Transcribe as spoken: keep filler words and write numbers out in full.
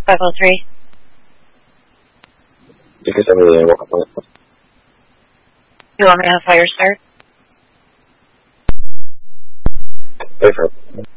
five oh three. You can send me the walk-up on it. You want me to have fire start? Wait for it.